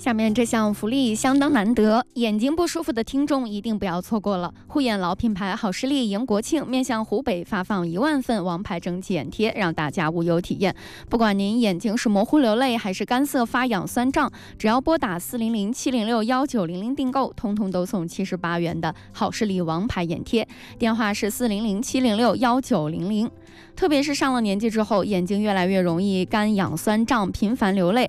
下面这项福利相当难得，眼睛不舒服的听众一定不要错过了。护眼老品牌好视力迎国庆，面向湖北发放1万份王牌蒸汽眼贴，让大家无忧体验。不管您眼睛是模糊流泪还是干涩发痒酸胀，只要拨打400-706-1900订购，通通都送78元的好视力王牌眼贴。电话是400-706-1900。特别是上了年纪之后，眼睛越来越容易干痒酸胀，频繁流泪，